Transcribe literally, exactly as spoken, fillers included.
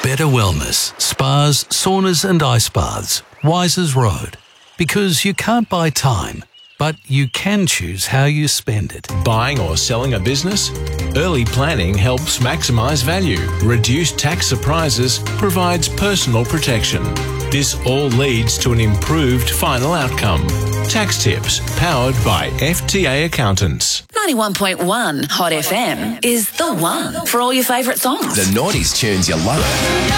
Better Wellness, spas, saunas and ice baths, Wisers Road. Because you can't buy time, but you can choose how you spend it. Buying or selling a business? Early planning helps maximise value, reduce tax surprises, provides personal protection. This all leads to an improved final outcome. Tax Tips, powered by F T A Accountants. ninety-one point one Hot F M is the one for all your favourite songs. The noughties tunes you love.